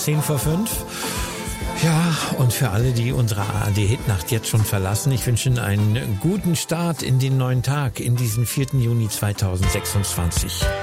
5:10. Ja, und für alle, die unsere ARD-Hitnacht jetzt schon verlassen, ich wünsche Ihnen einen guten Start in den neuen Tag, in diesen 4. Juni 2026.